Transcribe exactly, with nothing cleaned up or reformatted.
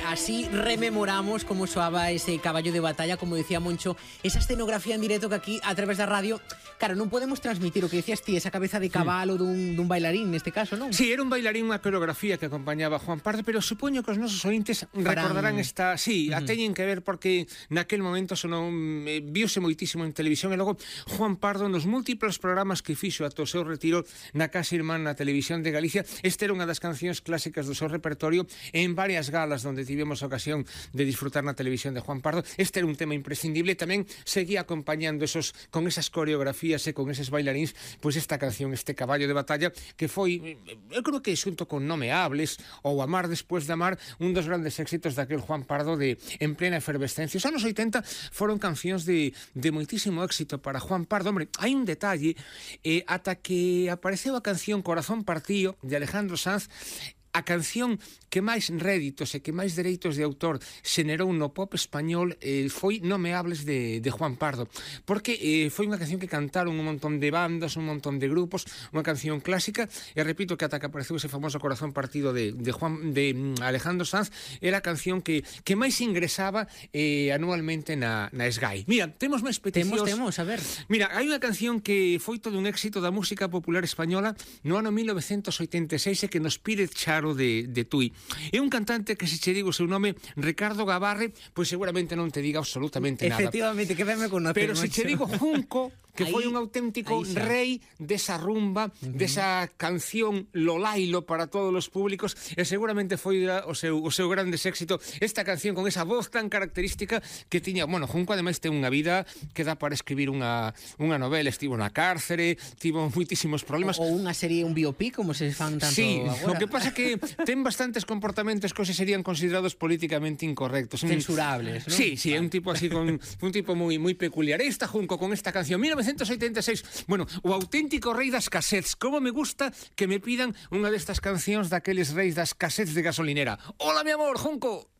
así rememoramos como soaba ese caballo de batalla, como decía Moncho, esa escenografía en directo que aquí, a través da radio, claro, non podemos transmitir o que decías ti, esa cabeza de cabalo sí. dun, dun bailarín, neste caso, non? Sí, era un bailarín, unha coreografía que acompañaba a Juan Pardo, pero supoño que os nosos ointes recordarán esta... Sí, uh -huh. a teñen que ver porque naquel momento sonou, eh, viuse moitísimo en televisión, e logo Juan Pardo nos múltiplos programas que fixo ata o seu retiro na Casa Irmán na Televisión de Galicia, este era unha das cancións clásicas do seu repertorio en varias galas donde tivemos a ocasión de disfrutar na televisión de Juan Pardo. Este era un tema imprescindible, tamén seguía acompañando esos con esas coreografías e con eses bailaríns, pois esta canción, este caballo de batalla, que foi, eu creo que xunto con Nomeables ou Amar despois de amar, un dos grandes éxitos daquel Juan Pardo de en plena efervescencia. Os anos oitenta foron cancións de, de moitísimo éxito para Juan Pardo. Hombre, hai un detalle, eh, ata que apareceu a canción Corazón Partío de Alejandro Sanz, a canción que máis réditos e que máis dereitos de autor xenerou no pop español eh, foi Nomeables de, de Juan Pardo, porque eh, foi unha canción que cantaron un montón de bandas, un montón de grupos, unha canción clásica, e repito que ata que apareceu ese famoso Corazón Partido de, de, Juan, de mm, Alejandro Sanz, era a canción que, que máis ingresaba eh, anualmente na, na S G A I. Mira, temos máis peticións. Temos, temos, a ver. Mira, hai unha canción que foi todo un éxito da música popular española no ano mil novecentos oitenta e seis e que nos pide Charo de, de Tui. É un cantante que, se che digo o seu nome, Ricardo Gabarre, pois seguramente non te diga absolutamente nada. Efectivamente, que ben me conoces. Pero se che digo Junco, que aí, foi un auténtico rei desa rumba, uh -huh. desa canción Lolailo para todos os públicos, e seguramente foi o seu, o seu grandes éxito esta canción con esa voz tan característica que tiña. Bueno, Junco ademais ten unha vida que dá para escribir unha, unha novela, estivo na cárcere, tivo moitísimos problemas. Ou unha serie, un biopic, como se fan tanto sí, agora. O que pasa que ten bastantes comportamentos que serían considerados políticamente incorrectos. Censurables, ¿no? Sí, sí, é un tipo así con un tipo moi moi peculiar. Esta Junco con esta canción mil novecentos oitenta e seis. Bueno, o auténtico rei das cassettes. Como me gusta que me pidan unha destas cancións daqueles reis das cassettes de gasolinera. Hola, mi amor, Junco.